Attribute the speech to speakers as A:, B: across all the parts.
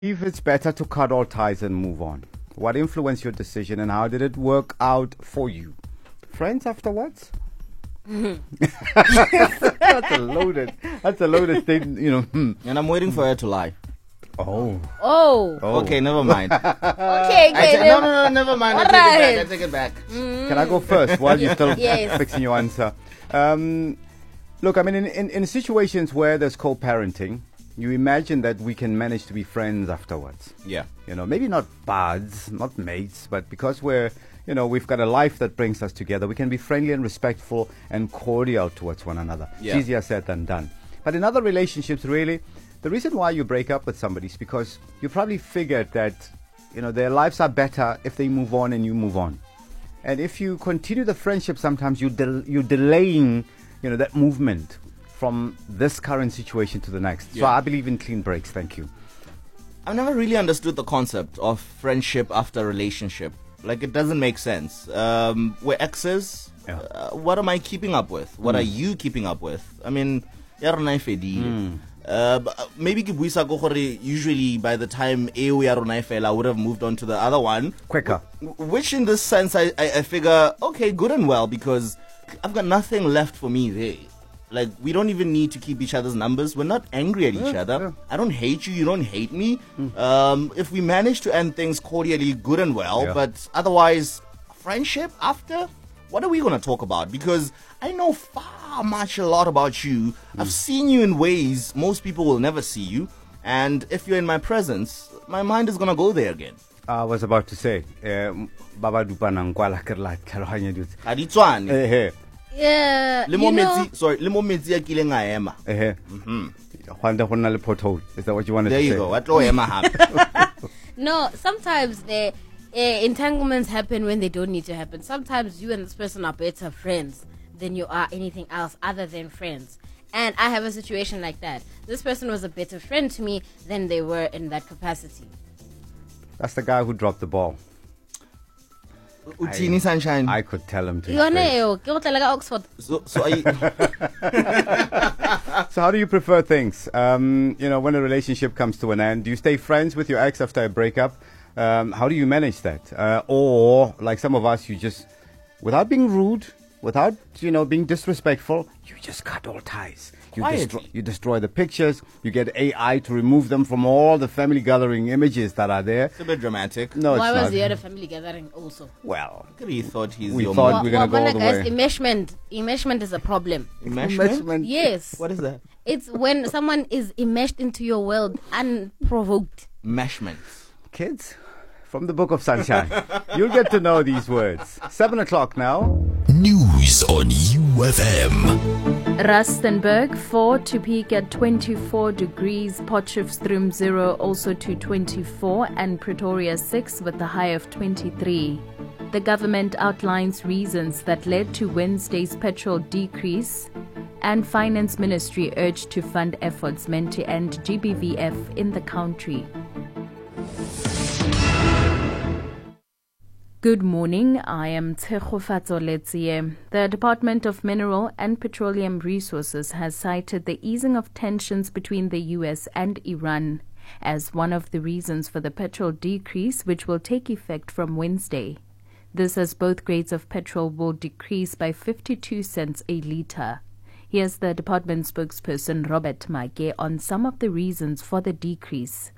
A: If it's better to cut all ties and move on, what influenced your decision and how did it work out for you? Friends afterwards? That's a loaded thing,
B: And I'm waiting for her to lie.
C: Oh.
B: Okay, never mind.
C: Okay,
B: No, never mind. I take it back.
A: Can I go first while you're still
C: Yes.
A: fixing your answer? Look, I mean, in situations where there's co-parenting, you imagine that we can manage to be friends afterwards.
B: Yeah.
A: Maybe not buds, not mates, but because we've got a life that brings us together, we can be friendly and respectful and cordial towards one another.
B: Yeah.
A: It's easier said than done. But in other relationships, really, the reason why you break up with somebody is because you probably figured that, their lives are better if they move on and you move on. And if you continue the friendship, sometimes you're delaying, that movement from this current situation to the next. So
B: Yeah.
A: I believe in clean breaks. Thank you.
B: I've never really understood the concept of friendship after relationship. Like, it doesn't make sense. We're exes.
A: Yeah.
B: What am I keeping up with? What are you keeping up with? I mean, maybe usually by the time I would have moved on to the other one
A: Quicker.
B: Which in this sense I figure, okay, good and well, because I've got nothing left for me there. Like, we don't even need to keep each other's numbers. We're not angry at each other.
A: Yeah.
B: I don't hate you. You don't hate me. If we manage to end things cordially, good and well.
A: Yeah.
B: But otherwise, friendship after? What are we going to talk about? Because I know a lot about you. I've seen you in ways most people will never see you. And if you're in my presence, my mind is going to go there again.
A: I was about to say, Baba Dupanang Kuala Kerla, Carolina Dudes.
B: Haditswane.
A: Eh,
C: Yeah.
B: Le mo metsi a kileng a ema.
A: Hwanda ho na le pothole. Is that what you wanted
B: There
A: to say?
B: you go. Wa tlo ema hape.
C: No, sometimes the entanglements happen when they don't need to happen. Sometimes you and this person are better friends than you are anything else other than friends. And I have a situation like that. This person was a better friend to me than they were in that capacity.
A: That's the guy who dropped the ball.
B: Utini Sunshine.
A: I could tell him to.
C: Yone
A: face.
C: eo, ke go tla ka Oxford.
B: So I,
A: So how do you prefer things? When a relationship comes to an end, do you stay friends with your ex after a breakup? How do you manage that? Or like some of us, you just, without being rude, without being disrespectful, you just cut all ties. You destroy the pictures. You get AI to remove them from all the family gathering images that are there.
B: it's a bit dramatic.
A: No,
C: Why
A: it's
C: was
A: not.
C: he at a family gathering also?
A: Well,
B: He thought he's
A: We
B: your
A: thought
B: mom.
A: we're gonna go all the
C: guys,
A: way.
C: enmeshment is a problem.
B: Enmeshment?
C: Yes.
B: What is that?
C: It's when someone is enmeshed into your world unprovoked.
B: Meshment.
A: kids, from the Book of Sunshine, you'll get to know these words. 7 o'clock now.
D: News on UFM.
E: Rustenburg 4 to peak at 24 degrees, Potchefstroom 0 also to 24, and Pretoria 6 with a high of 23. The government outlines reasons that led to Wednesday's petrol decrease, and Finance Ministry urged to fund efforts meant to end GBVF in the country. Good morning, I am Tshegofatso Letsie. The Department of Mineral and Petroleum Resources has cited the easing of tensions between the US and Iran as one of the reasons for the petrol decrease, which will take effect from Wednesday. This as both grades of petrol will decrease by 52 cents a litre. Here's the department spokesperson Robert Make on some of the reasons for the decrease.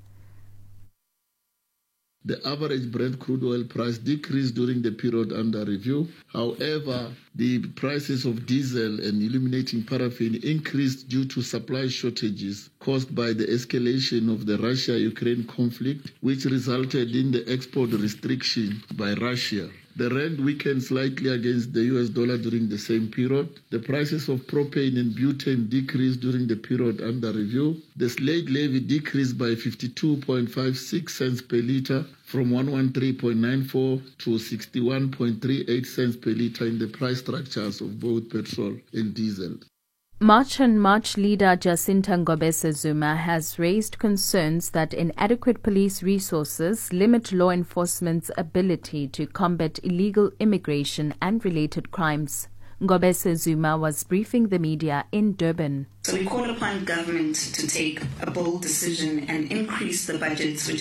F: The average Brent crude oil price decreased during the period under review. However, the prices of diesel and illuminating paraffin increased due to supply shortages caused by the escalation of the Russia-Ukraine conflict, which resulted in the export restriction by Russia. The rand weakened slightly against the US dollar during the same period. The prices of propane and butane decreased during the period under review. The slate levy decreased by 52.56 cents per litre from 113.94 to 61.38 cents per litre in the price structures of both petrol and diesel.
E: March on March leader Jacinta Ngobese Zuma has raised concerns that inadequate police resources limit law enforcement's ability to combat illegal immigration and related crimes. Ngobese Zuma was briefing the media in Durban.
G: So we call upon government to take a bold decision and increase the budgets which